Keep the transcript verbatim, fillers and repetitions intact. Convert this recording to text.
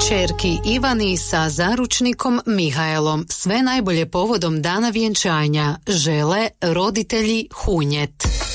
Kćerki Ivani sa zaručnikom Mihaelom sve najbolje povodom dana vjenčanja žele roditelji Hunjet.